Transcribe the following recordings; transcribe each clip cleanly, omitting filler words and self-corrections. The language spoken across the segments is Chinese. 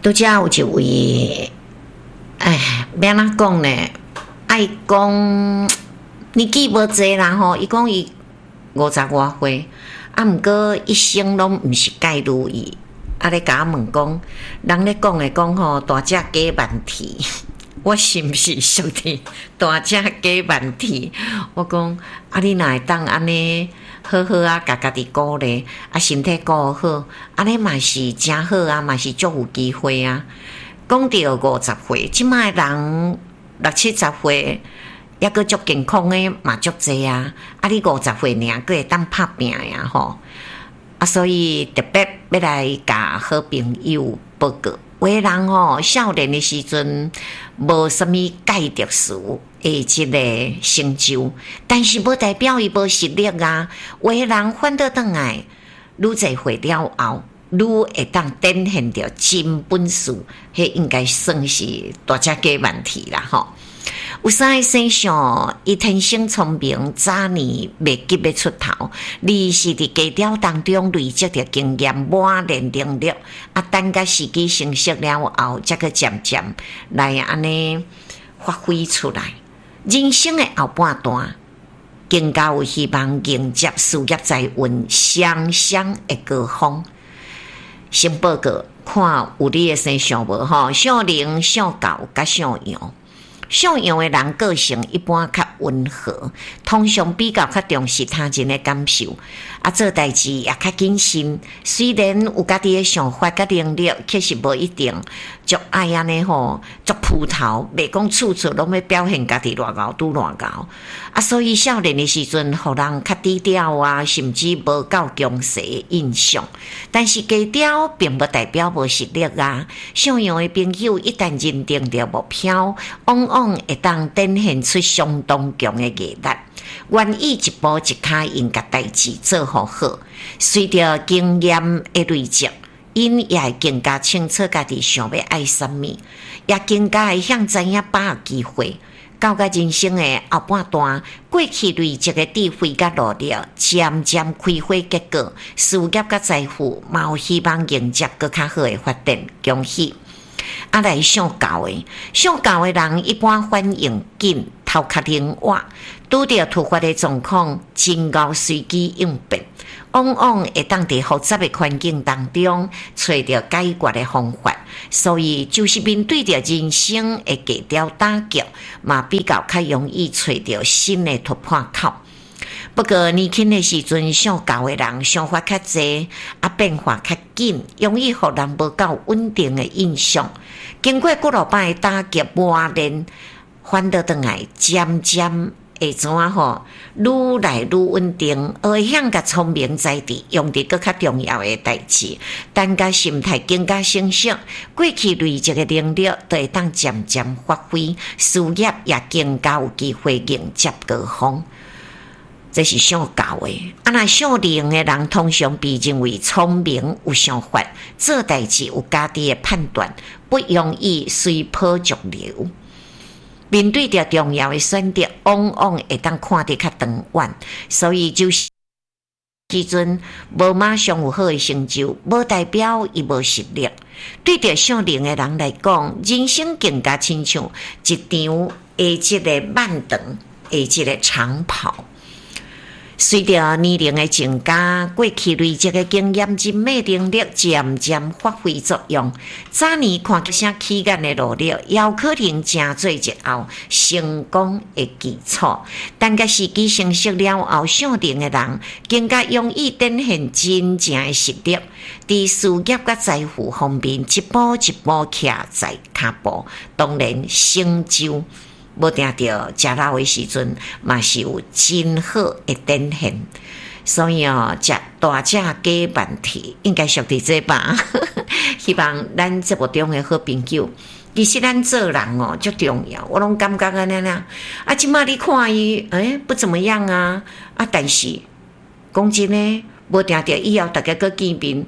拄则有一位，要怎讲呢？爱讲年纪无济啦吼，伊讲伊50外岁，毋过一生拢毋是介如意。咧甲我问讲，人咧讲吼，大只鸡慢啼，我是毋是属于大只鸡慢啼？我讲你若会当安尼好好啊，家己顾咧，身体顾好，安尼嘛是真好啊，嘛是足有机会啊。讲到50岁，即摆人60-70岁，抑阁足健康诶，嘛足济啊。你50岁尔，阁会当拍拼呀吼。所以特别要来甲好朋友报告，有的人吼少年的时阵无什么介特殊的即个成就，但是无代表伊无实力啊。有的人反倒转来，愈侪岁了后，愈会当展现着真本事，迄应该算是大只鸡慢啼啦吼。有啥生相？伊天生聪明，早年未急要出头，而是伫家调当中累积着经验、磨练能力，等甲时机成熟了后，才去渐渐来安尼发挥出来。人生的后半段，更加有希望迎接事业财运双双的高峰。先报告看有你的生相无吼？小龄、小高、甲小羊。上样的人个性一般较温和，通常比较较重视他人的感受，做代志也较谨慎。虽然有家己的想法甲能力，确实无一定足爱安尼吼，足铺头，袂讲处处拢要表现家己偌高拄偌高。所以少年的时阵，互人较低调啊，甚至无够强势的印象。但是低调并不代表无实力啊。上样的朋友一旦认定着目标，往往会当展现出相当强的毅力，愿意一步一脚印甲代志做好好。随着经验的累积，因也会更加清楚家己想要爱什么，也更加会晓知影把握机会。到个人生的后半段，过去累积的智慧甲努力，渐渐开花结果，事业甲财富嘛有希望迎接更较好的发展。恭喜！来上教的人一般反应紧，头壳灵活，拄着突发的状况，真够随机应变，往往会当伫复杂的环境当中找到解决的方法。所以就是面对着人生的低调打击，嘛比较较容易找到新的突破口。不过年轻的时阵，上教的人想法较济，变化较紧，容易互人无够稳定的印象。经过几落摆的打击磨练，反倒转来渐渐会怎啊吼，愈来愈稳定，会晓甲聪明才智用伫更较重要的代志，等甲心态更加成熟，过去累积的能力都会当渐渐发挥，事业也更加有机会迎接高峰。这是上教的。那少年的人通常被认为聪明有想法，做代志有家己的判断，不容易随波逐流。面对着重要的选择，往往会当看得较长远，所以就是时阵无马上有好的成就，无代表伊无实力。对着少年的人来讲，人生更加亲像一场即个慢长即个长跑。随着年龄的增加，过去累积的经验、人脉能力渐渐发挥作用。早年看啥起眼的努力，也有可能成做日后成功的基础。但个时机成熟了后，少年的人更加容易展现真正的实力，伫事业甲财富方面一步一步徛在脚步，当然成就。无定着食老的时阵，嘛是有真好的展现。所以食大只鸡慢啼，应该属伫这吧。希望咱节目中的好朋友，其实咱做人足重要。我拢感觉安尼啦。即马你看伊，不怎么样啊。但是讲真呢，无定着以后大家搁见面，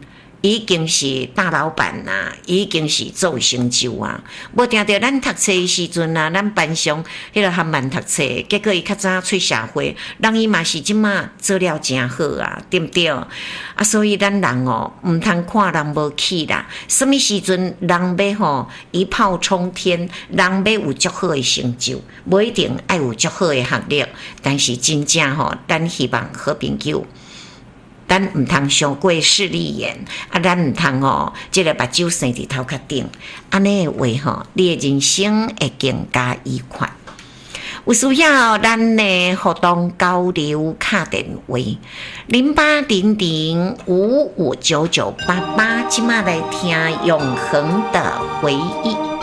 已经是大老板啦，已经是做成就啊。无定着咱读册的时阵啊，咱班上迄个还慢读册，结果伊较早出社会，人伊嘛是即马做了真好啊，对不对？啊，所以咱人哦，毋通看人无起啦。什么时阵人要吼一炮冲天，人要有足好的成就，无一定爱有足好的学历，但是真正吼，咱希望好朋友。咱毋通伤过势利眼，啊，咱毋通哦，即个目睭生伫头壳顶，安尼的话吼，你的人生会更加愉快。有需要咱的互动交流卡电话0800559988，即马来听永恒的回忆。